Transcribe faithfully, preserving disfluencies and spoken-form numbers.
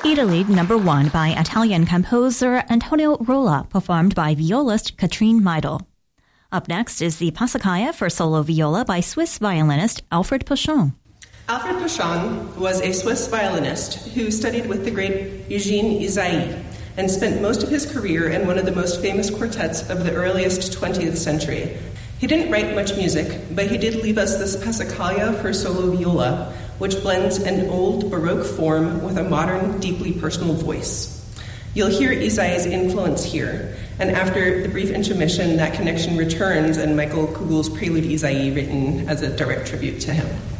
Italy Number One by Italian composer Antonio Rolla, performed by violist Katrine Meidel. Up next is the Passacaglia for solo viola by Swiss violinist Alfred Pochon. Alfred Pochon was a Swiss violinist who studied with the great Eugène Ysaÿe and spent most of his career in one of the most famous quartets of the earliest twentieth century. He didn't write much music, but he did leave us this Passacaglia for solo viola, which blends an old Baroque form with a modern, deeply personal voice. You'll hear Ysaÿe's influence here, and after the brief intermission, that connection returns and Michael Kugel's Prelude Ysaÿe written as a direct tribute to him.